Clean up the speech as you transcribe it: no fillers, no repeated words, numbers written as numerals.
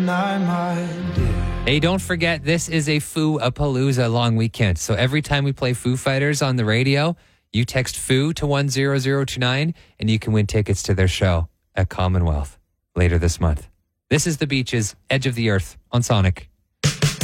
Hey, don't forget, this is a Foo-a-Palooza long weekend. So every time we play Foo Fighters on the radio, you text Foo to 10029 and you can win tickets to their show at Commonwealth later this month. This is The Beaches, Edge of the Earth on Sonic.